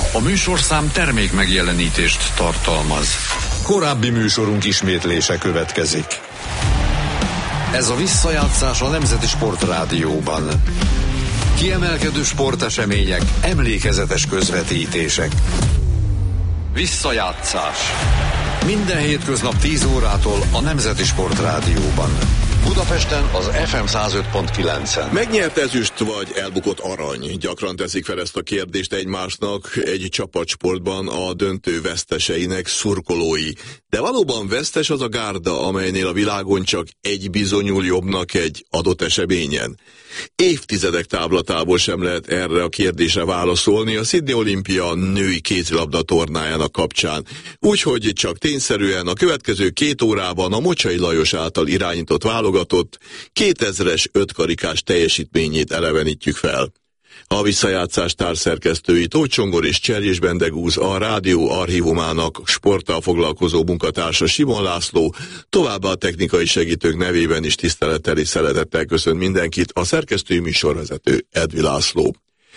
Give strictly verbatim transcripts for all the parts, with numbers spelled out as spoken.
A műsorszám termék megjelenítést tartalmaz. Korábbi műsorunk ismétlése következik. Ez a visszajátszás a Nemzeti Sportrádióban. Kiemelkedő sportesemények, emlékezetes közvetítések. Visszajátszás. Minden hétköznap tíz órától a Nemzeti Sportrádióban. Budapesten az ef em száz öt pont kilencen. Megnyert ezüst vagy elbukott arany? Gyakran teszik fel ezt a kérdést egymásnak egy csapatsportban a döntő veszteseinek szurkolói. De valóban vesztes az a gárda, amelynél a világon csak egy bizonyul jobbnak egy adott eseményen? Évtizedek táblatából sem lehet erre a kérdésre válaszolni a Sydney Olimpia női kézilabda tornájának kapcsán. Úgyhogy csak tényszerűen a következő két órában a Mocsai Lajos által irányított válogatott kétezres ötkarikás teljesítményét elevenítjük fel. A visszajátszás társzerkesztői Tóth Csongor és Cserjés Bendegúz, a rádió archívumának sporttal foglalkozó munkatársa Simon László, továbbá a technikai segítők nevében is tisztelettel és szeretettel köszönt mindenkit a szerkesztői műsorvezető Edvi László.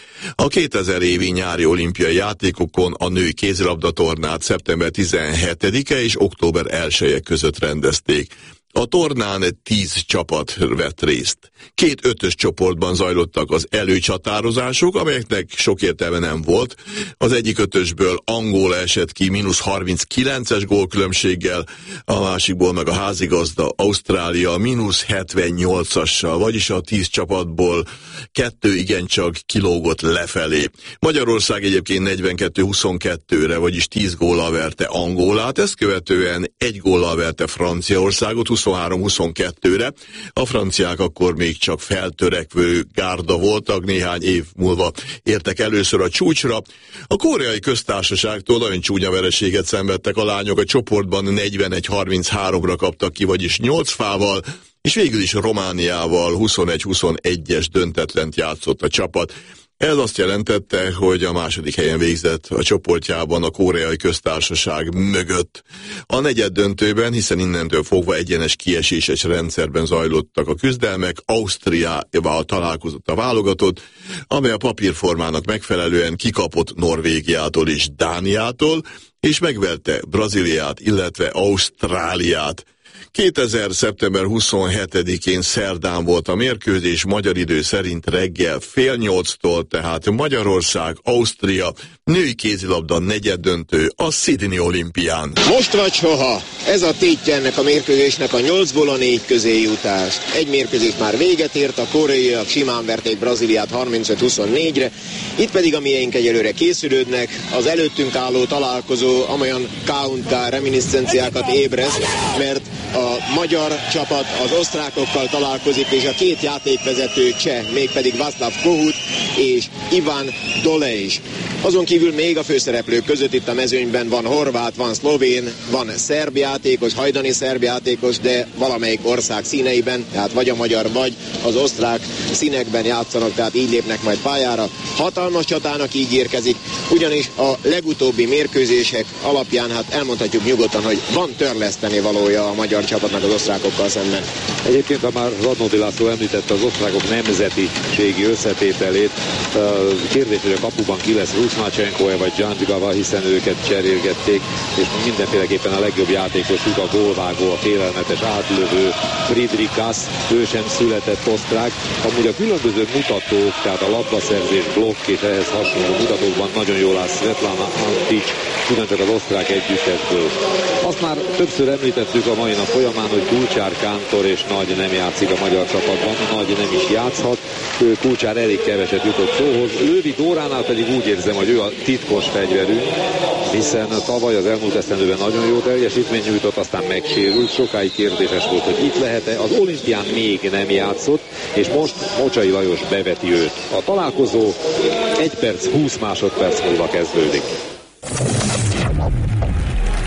A kétezer évi nyári olimpiai játékokon a női kézilabda tornát szeptember tizenhetedike és október elseje között rendezték. A tornán tíz csapat vett részt. Két ötös csoportban zajlottak az előcsatározások, amelyeknek sok értelme nem volt. Az egyik ötösből Angola esett ki mínusz harminckilences gólkülönbséggel, a másikból meg a házigazda Ausztrália mínusz hetvennyolcassal, vagyis a tíz csapatból kettő igencsak kilógott lefelé. Magyarország egyébként negyvenkettő huszonkettőre, vagyis tíz góllal verte Angolát, ezt követően egy góllal verte Franciaországot huszonhárom huszonkettőre. A franciák akkor még csak feltörekvő gárda voltak, néhány év múlva értek először a csúcsra. A Koreai Köztársaságtól nagyon csúnya vereséget szenvedtek a lányok, a csoportban negyvenegy harminchárom kaptak ki, vagyis nyolc fával, és végül is Romániával huszonegy huszonegyes döntetlent játszott a csapat. Ez azt jelentette, hogy a második helyen végzett a csoportjában a Koreai Köztársaság mögött. A negyed döntőben, hiszen innentől fogva egyenes kieséses rendszerben zajlottak a küzdelmek, Ausztriával találkozott a válogatott, amely a papírformának megfelelően kikapott Norvégiától és Dániától, és megverte Brazíliát, illetve Ausztráliát. kétezer szeptember huszonhetedikén szerdán volt a mérkőzés, magyar idő szerint reggel fél nyolctól, tehát Magyarország, Ausztria, női kézilabda negyeddöntő a Sydney Olimpián. Most vagy soha, ez a tétje ennek a mérkőzésnek, a nyolcból a négy közé jutás. Egy mérkőzés már véget ért, a koreaiak simán verték Brazíliát harmincöt huszonnégyre, itt pedig a miénk egyelőre készülődnek, az előttünk álló találkozó amolyan countdown reminiscenciákat ébreszt, mert a magyar csapat az osztrákokkal találkozik, és a két játékvezető cseh, mégpedig Václav Kohut és Ivan Dolejs. Azon kívül még a főszereplők között itt a mezőnyben van horvát, van szlovén, van szerb játékos, hajdani szerb játékos, de valamelyik ország színeiben, tehát vagy a magyar, vagy az osztrák színekben játszanak, tehát így lépnek majd pályára. Hatalmas csatának ígérkezik, ugyanis a legutóbbi mérkőzések alapján hát elmondhatjuk nyugodtan, hogy van törleszteni valója a magyar csapatnak az osztrákokkal szemben. Egyébként, ha már Radnóti László említette az osztrákok nemzetiségi összetételét, kérdés, hogy a kapuban ki lesz Rusnácsenko-e vagy Dzsandzsigava, hiszen őket cserélgették, és mindenféleképpen a legjobb játékosuk a gólvágó, a félelmetes átlövő Friedrichs, ő sem született osztrák. Amúgy a különböző mutatók, tehát a labdaszerzés, blokk és ehhez hasonló mutatókban nagyon jól áll Svetlana Antics, ugyancsak az osztrák együttesből. Azt már többször említettük a mai nap folyamán, hogy Kulcsár, Kántor és Nagy nem játszik a magyar csapatban, Nagy nem is játszhat, Kulcsár elég keveset jutott szóhoz, Lővi Dóránál pedig úgy érzem, hogy ő a titkos fegyverünk, hiszen tavaly az elmúlt esztendőben nagyon jó teljesítmény nyújtott, aztán megsérült, sokáig kérdéses volt, hogy itt lehet-e, az olimpián még nem játszott, és most Mocsai Lajos beveti őt. A találkozó egy perc, húsz másodperc múlva kezdődik.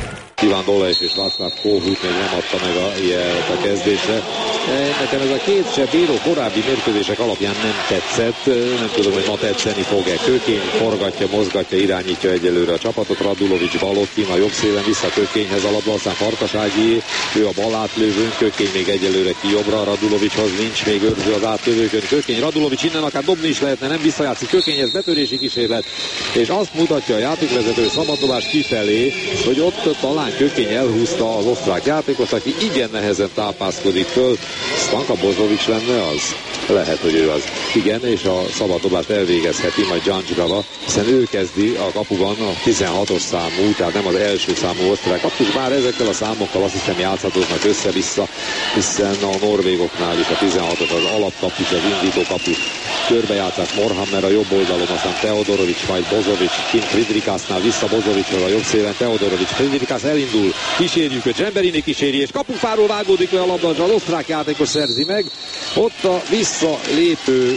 Iván Dolejs és Václav Kohut még nem adta meg a jelet a kezdésre. Nekem ez a két cseh bíró korábbi mérkőzések alapján nem tetszett. Nem tudom, hogy ma tetszeni fog-e. Kökény forgatja, mozgatja, irányítja egyelőre a csapatot. Radulovics balottin a jobb szélen vissza Kökényhez a labda, aztán Farkas Ágyié, ő a bal átlövőn, Kökény még egyelőre ki jobbra, Radulovicshoz nincs még őrző az átlövőkön. Kökény, Radulovics innen akár dobni is lehetne, nem visszajátszik Kökényhez, betörési kísérlet, és azt mutatja a játékvezető szabaddobás kifelé, hogy ott talán Kökény elhúzta az osztrák játékot, aki igen nehezen tápászkodik föl. Stanka Bozovics lenne az? Lehet, hogy ő az. Igen, és a szabaddobást elvégezheti majd Dzsandzsigava, hiszen ő kezdi a kapuban a tizenhatos számú, tehát nem az első számú osztrák kapus, bár ezekkel a számokkal azt hiszem játszhatóznak össze-vissza, hiszen a norvégoknál is a tizenhatos az alapkapus, az indító kapus. Körbejátszás Morhammer a jobb oldalon, aztán Teodorovics, majd Bozovics, kint Fridrikásznál vissza Bozovicshoz a jobb szélen, Teodorovics, Fridrikász elindul, kísérjük őt, Zsemberini kíséri, és kapufáról vágódik le a labda, az osztrák játékos szerzi meg, ott a visszalépő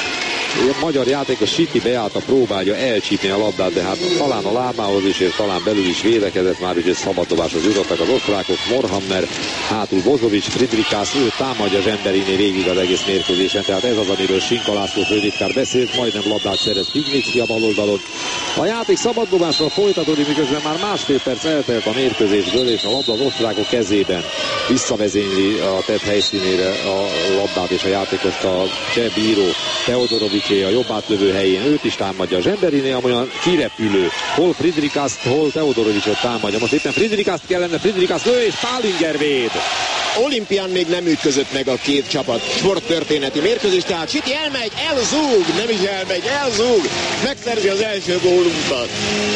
a magyar játékos Siti Beáta próbálja elcsípni a labdát, de hát talán a lábához is, és talán belül is védekezett már, úgyhogy szabaddobáshoz jutottak az osztrákok. Morhammer, hátul Bozovics, Fridrikász, ő támadja Zsemberini végig az egész mérkőzésen, tehát ez az, amiről Sinka László főtitkár beszélt, majdnem labdát szerez Pignicki a baloldalon. A játék szabaddobásra folytatódik, miközben már másfél perc eltelt a mérkőzésből, és a labda az osztrákok kezében visszavezényli a tett helyszínére a labdát és a játékost a cseh bíró Teodorovics a jobb átlövő helyén, őt is támadja Zsemberini, amolyan kirepülő. Hol Fridrikászt, hol Teodorovicsot támadja. Most éppen Fridrikászt kellene, Fridrikászt lő, és Pálinger véd. Olimpián még nem ütközött meg a két csapat sporttörténeti mérkőzés, tehát Siti elmegy, elzúg, nem is elmegy, elzúg, megszerzi az első gólunkat.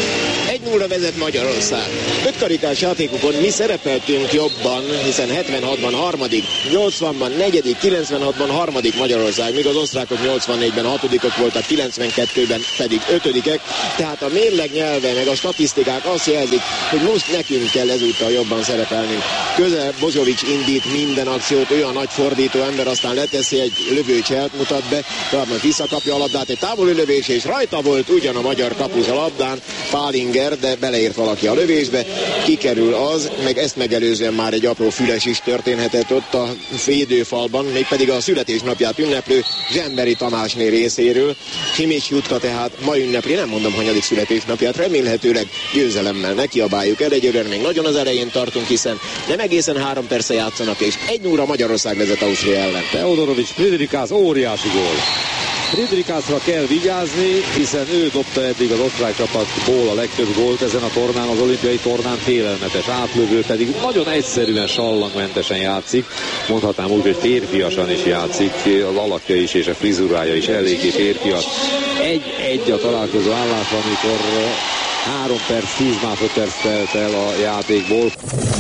egy nulla vezet Magyarország. Ötkarikás játékokon mi szerepeltünk jobban, hiszen hetvenhatban harmadik, nyolcvanban negyedik, kilencvenhatban harmadik Magyarország, míg az osztrákok nyolcvannégyben hatodikok voltak, kilencvenkettőben pedig ötödikek, tehát a mérleg nyelve meg a statisztikák azt jelzik, hogy most nekünk kell ezúttal jobban szerepelnünk. Közel Bozovics indít minden akciót, ő a nagy fordító ember, aztán leteszi egy lövőcselt, mutat be, tovább majd visszakapja a labdát, egy távoli lövés, és rajta volt ugyan a magyar kapus a labdán, Pálinger, de beleért valaki a lövésbe, kikerül az, meg ezt megelőzően már egy apró füles is történhetett ott a védőfalban, mégpedig a születésnapját ünneplő Zsemberi Tamásné részéről. Simics Jutka tehát ma ünnepli, nem mondom hanyadik születésnapját, remélhetőleg győzelemmel nekiabáljuk el, egyőre még nagyon az elején tartunk, hiszen nem egészen három perce játszanak, és egy nulla Magyarország vezet Ausztria ellen. Teodorovics, Fridrikász, óriási gól. Fridrikászra kell vigyázni, hiszen ő dobta eddig az osztrák csapatból a legtöbb gólt ezen a tornán, az olimpiai tornán, félelmetes átlövő, pedig nagyon egyszerűen sallangmentesen játszik, mondhatnám úgy, hogy férfiasan is játszik, az alakja is és a frizurája is eléggé férfias. Egy-egy a találkozó állás, amikor három perc, tíz másodperc telt el a játékból.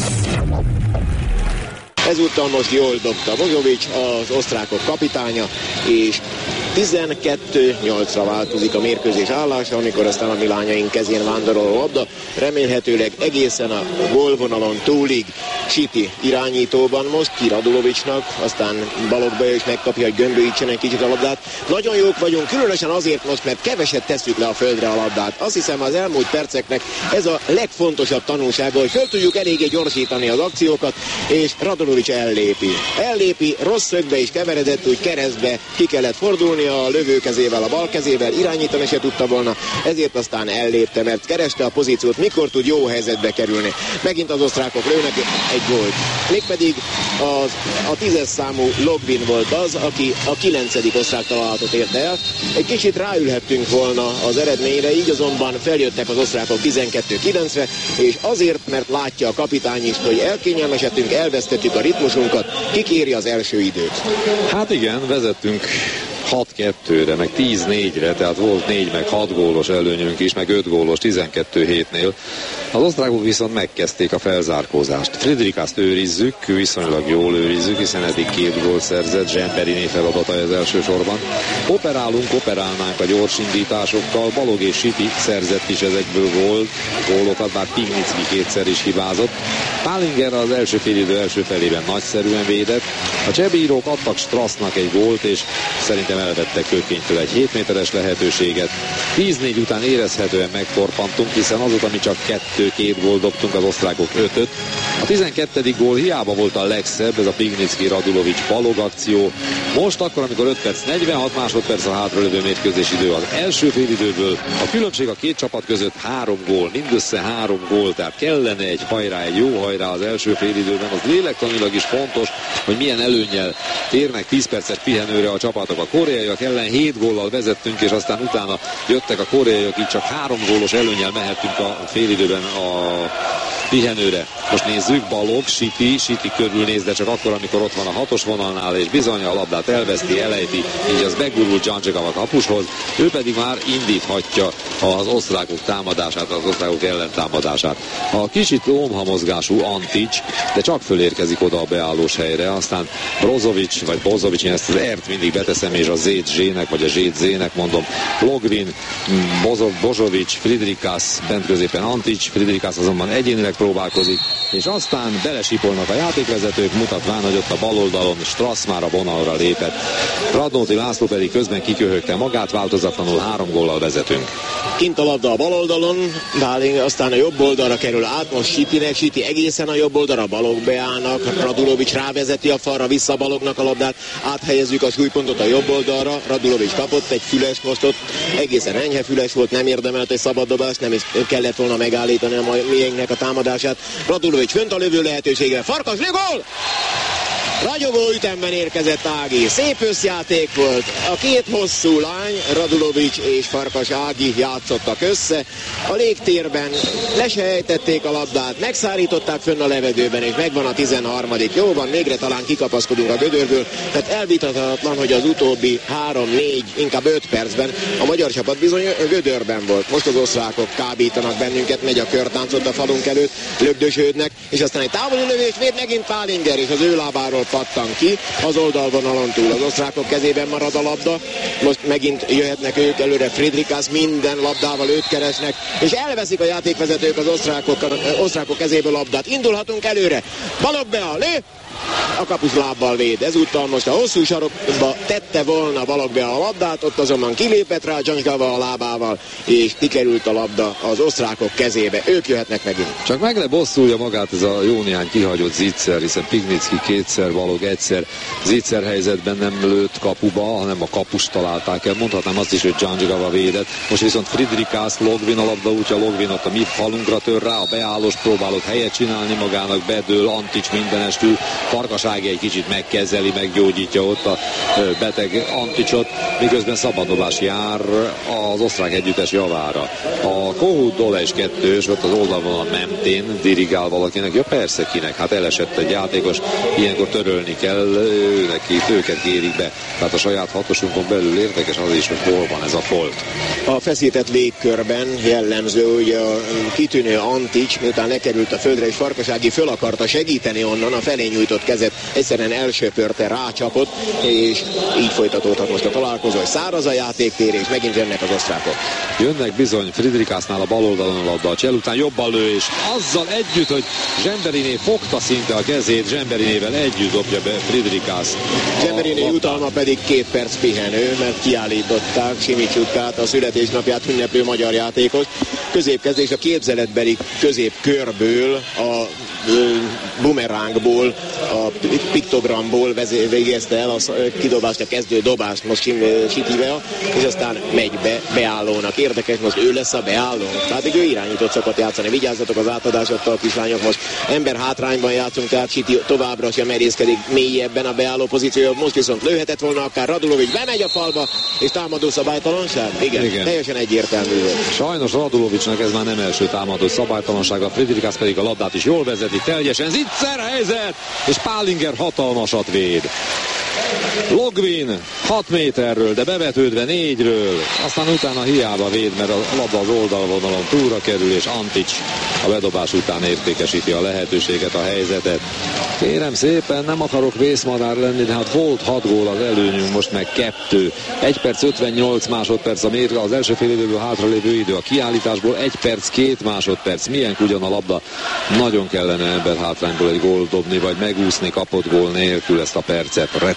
Ezúttal most jól dobta Bozovics, az osztrákok kapitánya, és tizenkettő nyolcra változik a mérkőzés állása, amikor aztán a mi lányaink kezén vándorol a labda. Remélhetőleg egészen a gólvonalon túlig Siti irányítóban most ki Radulovicsnak, aztán balokba is megkapja, hogy gömbölyítsen egy kicsit a labdát. Nagyon jók vagyunk, különösen azért most, mert keveset tesszük le a földre a labdát. Azt hiszem, az elmúlt perceknek ez a legfontosabb tanulsága, hogy föl tudjuk eléggé gyorsítani az akciókat, és Radulovics ellépi. Ellépi, rossz szögbe is keveredett, úgy keresztbe ki kellett fordulni a lövőkezével, a bal kezével, irányítani se tudta volna, ezért aztán ellépte, mert kereste a pozíciót, mikor tud jó helyzetbe kerülni. Megint az osztrákok lőnek egy gólt. Mégpedig az, a tízes számú Logvin volt az, aki a kilencedik osztrák találatot érte el. Egy kicsit ráülhettünk volna az eredményre, így azonban feljöttek az osztrákok tizenkettő kilencre, és azért, mert látja a kapitány is, hogy elkényelmesedtünk, elvesztettük a ritmusunkat, kikéri az első időt. Hát igen, vezettünk hat kettőre, meg tíz négyre, tehát volt négy meg hat gólos előnyünk is, meg öt gólos tizenkettő hétnél. Az osztrákok viszont megkezdték a felzárkózást. Fridrikászt őrizzük, viszonylag jól őrizzük, hiszen eddig két gólt szerzett, Zsemberiné feladata ez elsősorban. Operálunk, operálnánk a gyorsindításokkal, Balog és Siti szerzett is ezekből gólt, gólokat, bár Pignicki kétszer is hibázott. Pálinger az első félidő első felében nagyszerűen védett. A cseh bírók adtak Strassnak egy gólt, és szerintem elvették elvettek Kőkénytől egy hét méteres lehetőséget. tíz négy után érezhetően megtorpantunk, hiszen azóta mi csak kettő-két gól dobtunk, az osztrákok ötöt. A tizenkettedik gól hiába volt a legszebb, ez a Pignicki Radulovics balog akció. Most akkor, amikor öt perc negyvenhat másodperc a hátralévő mérkőzés idő az első félidőből, a különbség a két csapat között három gól, mindössze három gól, tehát kellene egy hajrá, egy jó hajrá az első félidőben. Az lélektanilag is fontos, hogy milyen előnnyel térnek tíz perces pihenőre a csapatok. A koreaiak ellen hét góllal vezettünk, és aztán utána jöttek a koreaiak, így csak három gólos előnnyel mehettünk a félidőben a pihenőre. Most nézzük, Balog, Siti, Siti körülnéz, de csak akkor, amikor ott van a hatos vonalnál, és bizony a labdát elveszti, elejti, így az begurul Dzsandzsigava kapushoz, ő pedig már indíthatja az osztrákok támadását, az osztrákok ellentámadását. A kicsit lomhamozgású Antics, de csak fölérkezik oda a beállós helyre, aztán Brozovic, vagy Bozovic, én ezt az ert mindig beteszem, és a zét zsének, vagy a zét zének mondom, Logvin, Bozovic, Friedrichs, bent középen Antics, Friedrichs azonban egyénileg próbálkozik, és aztán belesipolnak a játékvezetők, mutatván, hogy ott a bal oldalon Strass már a vonalra lépett. Radnóti László pedig közben kiköhögte magát, változatlanul három góllal vezetünk. Kint a labda a bal oldalon, Báling aztán a jobb oldalra kerül át, most Sitinek, Siti egészen a jobb oldalra, Balog beállnak, Radulovics rávezeti a falra, vissza Balognak a labdát, áthelyezzük a súlypontot a jobb oldalra, Radulovics kapott egy füles, most ott egészen enyhe füles volt, nem érdemelt egy szabaddobást, nem is kellett volna megállítani a miénknek a támadását. Radulovics fönt a lövő lehetőségre, Farkas, gól! Ragyogó ütemben érkezett Ági. Szép összjáték volt. A két hosszú lány, Radulovics és Farkas Ági játszottak össze. A légtérben lesejtették a labdát, megszárították fönn a levegőben, és megvan a tizenharmadik Jó van, végre talán kikapaszkodunk a gödörből. Tehát elvitathatatlan, hogy az utóbbi három, négy, inkább öt percben a magyar csapat bizony gödörben volt. Most az osztrákok kábítanak bennünket, megy a körtáncot a falunk előtt, lögdösödnek, és aztán egy távoli lövés véd megint Pálinger, és az ő lábáról pattan ki, az oldalvonalon túl. Az osztrákok kezében marad a labda, most megint jöhetnek ők előre, Friedrichs minden labdával őt keresnek, és elveszik a játékvezetők az osztrákok, az osztrákok kezéből labdát. Indulhatunk előre, Balog beáll, lő! A kapus lábbal véd. Ezúttal most a hosszú sarokba tette volna Balog be a labdát, ott azonban kilépett rá Dzsandzsigava a lábával, és kikerült a labda az osztrákok kezébe. Ők jöhetnek megint. Csak meg le bosszulja magát ez a jó néhány kihagyott Zicser, hiszen Pignicki kétszer, Balog egyszer. Zicser helyzetben nem lőtt kapuba, hanem a kapust találták el. Mondhatnám azt is, hogy Dzsandzsigava védett. Most viszont Friedrichs, Logvin a labda útja, Logvin ott a mi falunkra tör rá, a beállós próbálott helyet csinálni magának, bedől, Antics mindenestül. Farkas Ági egy kicsit megkezeli, meggyógyítja ott a beteg Anticsot, miközben szabaddobás jár az osztrák együttes javára. A Kohut Dolejs kettős, ott az oldalvonal mentén dirigál valakinek, ja persze kinek, hát elesett egy játékos, ilyenkor törölni kell, neki, őket kérik be. Tehát a saját hatosunkon belül érdekes az is, hogy hol van ez a folt. A feszített légkörben jellemző, hogy a kitűnő Antics, miután lekerült a földre, és Farkas Ági föl akarta segíteni onnan, a felé nyújtott kezet egyszerűen elsöpörte, rácsapott, és így folytatódhat most a találkozó, hogy száraz a játéktér, és megint jönnek az osztrákok. Jönnek bizony, Friedrichsnál a bal oldalon a labda, a csel után jobban lő, és azzal együtt, hogy Zsemberiné fogta szinte a kezét, Zsemberinével együtt dobja be Friedrichs. Zsemberiné jutalma pedig két perc pihenő, mert kiállították Simicsutkát, a születésnapját ünneplő magyar játékos. Középkezdés a képzeletbeli középkörből, a bumerángból, a piktogramból végezte el a kidobást, a kezdő dobást most Sitivel, és aztán megy be beállónak. Érdekes, most ő lesz a beálló. Tehát ő irányított szokott játszani. Vigyázzatok az átadásoktal, kislányok, most ember hátrányban játszunk, tehát Siti továbbra sem merészkedik mélyebben a beálló pozíciója. Most viszont lőhetett volna akár Radulovics, bemegy a falba, és támadó szabálytalanság? Igen, Igen. Teljesen egyértelmű volt. Sajnos Radulovicsnak ez már nem első támadó szabálytalansága, Friedrichs pedig a labdát is jól vezeti, teljesen Zicser helyzet, és Pálinger hatalmasat véd. Logvin hat méterről, de bevetődve négyről, aztán utána hiába véd, mert a labda az oldalvonalon túlra kerül, és Antics a bedobás után értékesíti a lehetőséget, a helyzetet. Kérem szépen, nem akarok vészmadár lenni, de hát volt hat gól az előnyünk, most meg kettő. egy perc ötvennyolc másodperc a mérve, az első fél időből hátralévő idő, a kiállításból egy perc két másodperc. Milyen ugyan a labda, nagyon kellene ember hátrányból egy gól dobni, vagy megúszni kapott gól nélkül ezt a percet.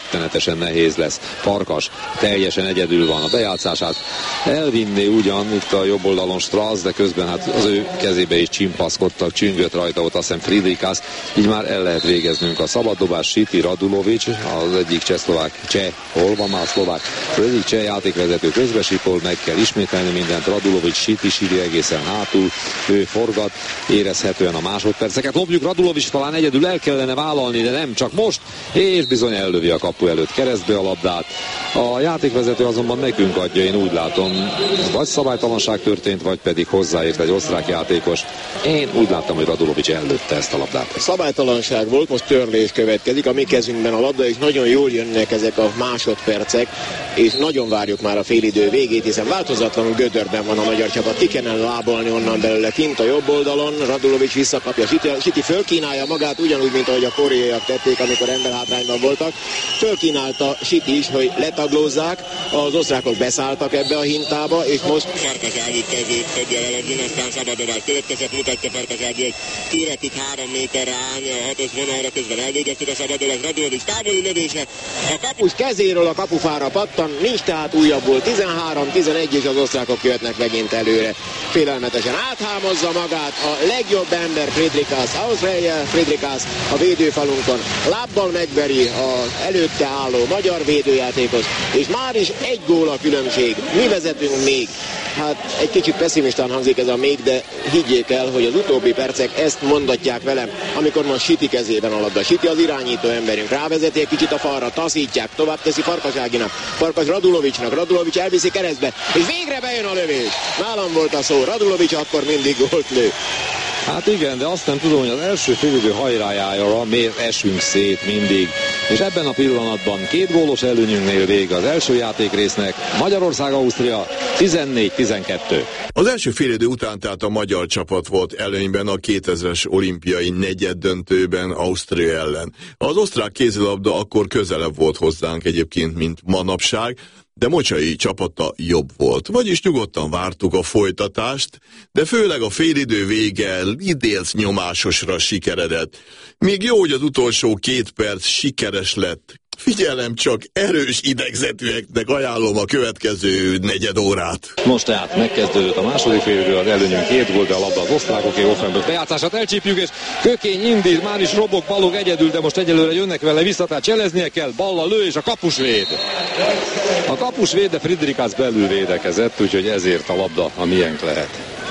rettenetesen nehéz lesz. Farkas teljesen egyedül van, a bejátszását elvinné ugyan itt a jobb oldalon Strasz, de közben hát az ő kezébe is csimpaszkodtak, csüngött rajta ott azt hiszem Friedrichs, így már el lehet végeznünk a szabaddobás. Siti Radulovics, az egyik csehszlovák, cseh, hol van már szlovák, az egyik cseh játékvezető közbesipol, meg kell ismételni mindent. Radulovics, Siti, Siti egészen hátul, ő forgat, érezhetően a másodperceket. Lopjuk, Radulovics talán egyedül el kellene vállalni, de nem csak most, és bizony ellövi a kapu előtt keresztbe a labdát. A játékvezető azonban nekünk adja, én úgy látom, vagy szabálytalanság történt, vagy pedig hozzáért egy osztrák játékos. Én úgy láttam, hogy Radulovics ellőtte ezt a labdát. Szabálytalanság volt, most törlés következik, a mi kezünkben a labda, és nagyon jól jönnek ezek a másodpercek, és nagyon várjuk már a félidő végét, hiszen változatlanul gödörben van a magyar csapat. Ki kellene lábolni onnan belőle kint a jobb oldalon, Radulovics visszakapja, Siti, Siti fölkínálja magát, ugyanúgy, mint ahogy a koreaiak tették, amikor emberhátrányban voltak. Fölkínálta Siti is, hogy letaglózzák, az osztrákok beszálltak ebbe a hintába, és most Farkas Ági kezét szedje el egy aztán szabadobás következett, mutatja Farkas Ági, hogy kiretik három méterre állni a hatos vonalra, közben elvégeztük a szabadobás, Radulovics távoli lövése. A kapus kezéről a kapufára pattan, nincs tehát újabbból, tizenhárom tizenegy, és az osztrákok jöhetnek megint előre. Félelmetesen áthámozza magát a legjobb ember Friedrichs, Ausztrália Friedrichs a védőfalunkon, lábbal megveri az előtte álló magyar védőjátékos, és már is egy gól a különbség. Mi vezetünk még. Hát egy kicsit pessimistán hangzik ez a még, de higgyék el, hogy az utóbbi percek ezt mondatják velem, amikor most Siti kezében a labda. Siti az irányító emberünk, rávezeti egy kicsit a falra, taszítják, tovább teszi Farkas Áginak, Farkas Radulovicsnak, Radulovics elviszi keresztbe, és végre bejön a lövés. Nálam volt a szó, Radulovics akkor mindig gólt lő. Hát igen, de azt nem tudom, hogy az első félidő hajrájára miért esünk szét mindig. És ebben a pillanatban két gólos előnyünknél vége az első játékrésznek. Magyarország-Ausztria tizennégy tizenkettő. Az első félidő után tehát a magyar csapat volt előnyben a kétezres olimpiai negyeddöntőben Ausztria ellen. Az osztrák kézilabda akkor közelebb volt hozzánk egyébként, mint manapság, de Mocsai csapata jobb volt. Vagyis nyugodtan vártuk a folytatást, de főleg a félidő vége idélt nyomásosra sikeredett. Még jó, hogy az utolsó két perc sikeres lett. Figyelem csak, erős idegzetűeknek ajánlom a következő negyed órát. Most tehát megkezdődött a második félidő, az előnyünk két gól, de a labda az osztrákoké, Offenbach bejátszását elcsípjük, és Kökény indít, már is robog, Balog egyedül, de most egyelőre jönnek vele vissza, tehát cseleznie kell, balla lő, és a kapus véd. A kapus véd, de Friedrichs belül védekezett, úgyhogy ezért a labda a miénk lehet.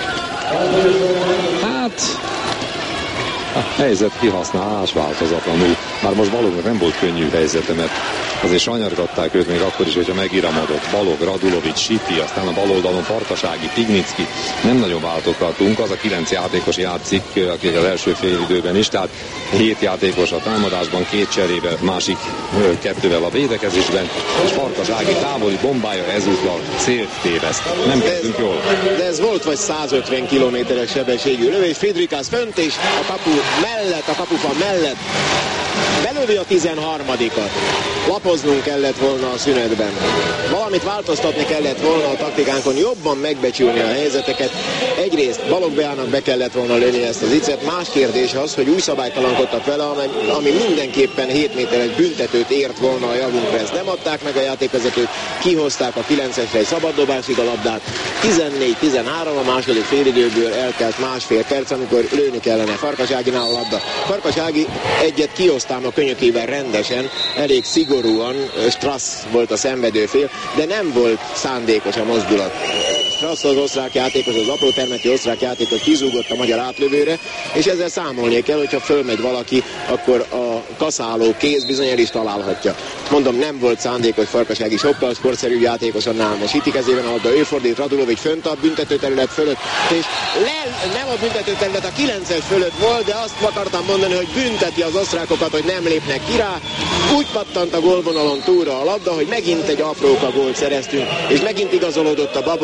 Hát... a helyzet kihasználás változatlanul. Már most Balognak nem volt könnyű helyzete, mert azért sanyargatták őt még akkor is, hogyha megíramodott. Balog, Radulovics, Siti, aztán a bal oldalon Farkas Ági, Tignicki. Nem nagyon változtattunk, az a kilenc játékos játszik, aki az első fél időben is, tehát hét játékos a támadásban, két cserével, másik kettővel a védekezésben, és Farkas Ági távoli bombája ezúttal célt téveszt. Nem kezdünk jól. De ez volt vagy százötven kilométeres sebességű lövés, Friedrichs fönt, és a kapu mellett, a kapufa mellett belövi a tizenharmadikat. Lapoznunk kellett volna a szünetben. Valamit változtatni kellett volna a taktikánkon, jobban megbecsülni a helyzeteket. Egyrészt Balog Beának be kellett volna lőni ezt az icet. Más kérdés az, hogy új szabálytalankodtak vele, ami mindenképpen hét méteres büntetőt ért volna a javunkra. Ezt nem adták meg a játékvezetők, kihozták a kilencesre egy szabaddobásig a labdát. tizennégy tizenhárom a második félidőből eltelt másfél perc, amikor lőni kellene Farkas Áginál a labda. Farkas Ági egyet kiosztám a könyökével rendesen, elég szigorúan, Strasz volt a szenvedőfél, de nem volt szándékos a mozdulat. Strasz az osztrák játékos, az apró termetű osztrák játékos kizúgott a magyar átlövőre, és ezzel számolni kell, hogyha fölmegy valaki, akkor a kaszáló kéz bizony el is találhatja. Mondom, nem volt szándékos, Farkas Ági sokkal sportszerű játékos annál. Most Siti kezében a labda, ő fordít, Radulovics fönt a büntetőterület fölött, és le, nem a büntetőterület, a kilences fölött volt, de azt akartam mondani, hogy bünteti az osztrákokat, hogy nem lépnek ki rá. Úgy pattant a gólvonalon túlra a labda, hogy megint egy apróka gólt szereztünk, és megint igazolódott a babona, amit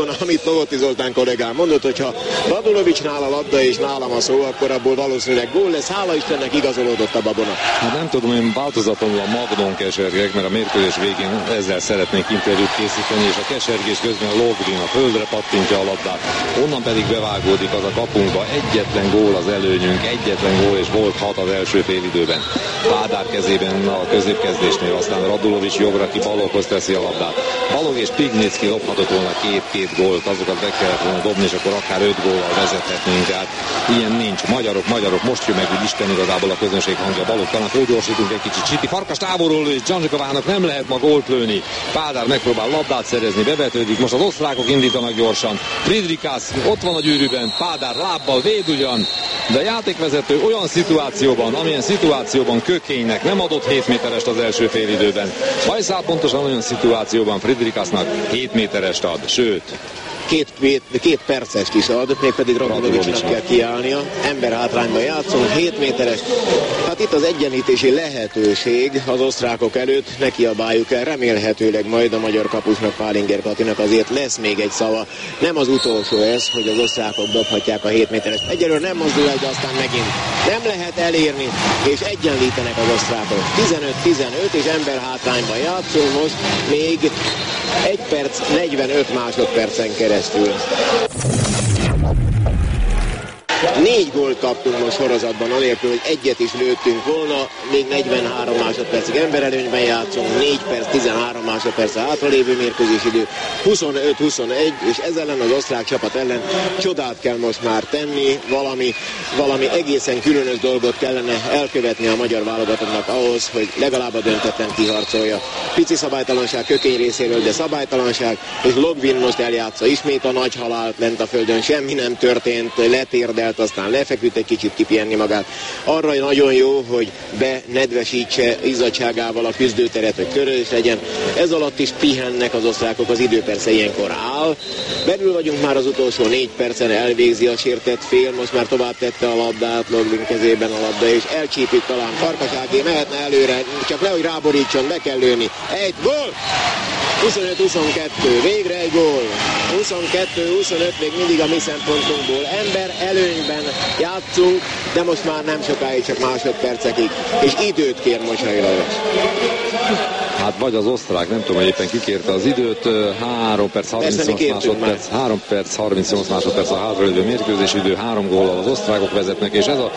Tovoti Zoltán kollégám mondott, hogy ha Radulovicsnál a labda és nálam a szó, akkor abból valószínűleg gól lesz. Hála Istennek igazolódott a babona. Hát nem tudom, én változatlanul a Magnon kesergek, mert a mérkőzés végén ezzel szeretnénk interjút készíteni, és a kesergés közben a Logvin a földre pattintja a labdát. Onnan pedig bevágódik az a kapunkba. Egyetlen gól az előnyünk, egyetlen gól, és volt hat az első fél időben. Pádár kezében a középkezdésnél, aztán Radulovics jobbra ki Baloghoz teszi a labdát. Balog és Pignicki lophatott volna két-két gólt, azokat be kellett volna dobni, és akkor akár öt góllal vezethetnénk. Tehát ilyen nincs. Magyarok, magyarok, most jön meg, hogy Isten igazából a közönség hangja. Balog, talán fölgyorsítunk egy kicsit. Csiti Farkas távolról lő, és Dzsandzsikovának nem lehet ma gólt lőni. Pádár megpróbál labdát szerezni, bevetődik. Most az osztrákok indítanak gyorsan. Friedrichs ott van a gyűrűben, Pádár lábbal véd ugyan, de a játékvezető olyan szituációban, amilyen szituációban Kökénynek nem adott hét méterest az első fél időben. Hajszál pontosan olyan szituációban Friedrichsnak hét méterest ad, sőt, Két, két, két percest is ad, mégpedig Radulovicsnak kell kiállnia. Ember hátrányban játszunk, hét méteres. Hát itt az egyenlítési lehetőség az osztrákok előtt, ne kiabáljuk el, remélhetőleg majd a magyar kapusnak, Pálinger Katinak azért lesz még egy szava. Nem az utolsó ez, hogy az osztrákok dobhatják a hét méteres. Egyelőre nem mozdul el, de aztán megint nem lehet elérni, és egyenlítenek az osztrákok. tizenöt tizenöt, és ember hátrányban játszunk most még egy perc, negyvenöt másodpercen keresztül. Négy gólt kaptunk most sorozatban, anélkül, hogy egyet is lőttünk volna, még negyvenhárom másodpercig emberelőnyben játszunk, négy perc, tizenhárom másodperc a hátralévő mérkőzésidő, huszonöt huszonegy, és ez ellen az osztrák csapat ellen csodát kell most már tenni, valami, valami egészen különös dolgot kellene elkövetni a magyar válogatottnak ahhoz, hogy legalább a döntetlen kiharcolja. Pici szabálytalanság Kökény részéről, de szabálytalanság, és Logvin most eljátsza ismét a nagy halált lent a földön, semmi nem történt, letérdel, aztán lefeküdt egy kicsit kipihenni magát. Arra nagyon jó, hogy benedvesítse izzadságával a küzdőteret, hogy körülös legyen. Ez alatt is pihennek az osztrákok, az idő persze ilyenkor áll. Belül vagyunk már az utolsó négy percen, elvégzi a sértett fél, most már tovább tette a labdát, Logvin kezében a labda, és elcsípik talán Farkasáké, mehetne előre, csak le, hogy ráborítson, be kell lőni. Egy gól! huszonöt huszonkettő, végre egy gól. huszonkettő huszonöt még mindig a mi szempontunkból. Ember előnyben játszunk, de most már nem sokáig, csak másodpercekig. És időt kér Mocsai Lajos. Hát vagy az osztrák, nem tudom, hogy éppen kikérte az időt, három perc harmincnyolc másodperc, három perc harmincnyolc másodperc a hátralévő mérkőzés idő, három góllal az osztrákok vezetnek, és ez a